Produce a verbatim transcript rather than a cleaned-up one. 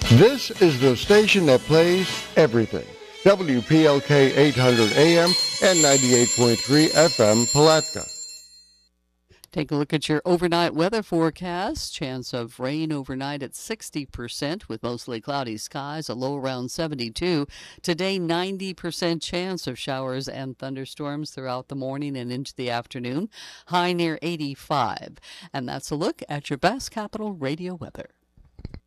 This is the station that plays everything. W P L K eight hundred A M and ninety-eight point three F M Palatka. Take a look at your overnight weather forecast. Chance of rain overnight at sixty percent with mostly cloudy skies, a low around seventy-two. Today, ninety percent chance of showers and thunderstorms throughout the morning and into the afternoon, high near eighty-five. And that's a look at your Bass Capital Radio weather.